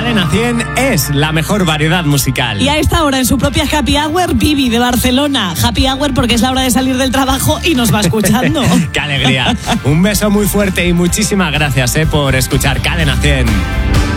Cadena 100 es la mejor variedad musical. Y a esta hora en su propia Happy Hour, Vivi de Barcelona. Happy Hour porque es la hora de salir del trabajo y nos va escuchando. ¡Qué alegría! Un beso muy fuerte y muchísimas gracias por escuchar Cadena 100.